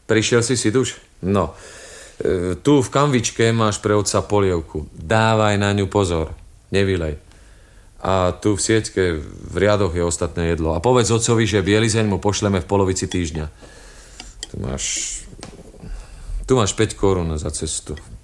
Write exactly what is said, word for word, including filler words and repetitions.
Prišiel si si duš? No, e, tu v kanvičke máš pre otca polievku. Dávaj na ňu pozor, nevylej. A tu v sieťke v riadoch je ostatné jedlo. A povedz otcovi, že bielizeň mu pošleme v polovici týždňa. Tu máš... Tu máš päť korún za cestu.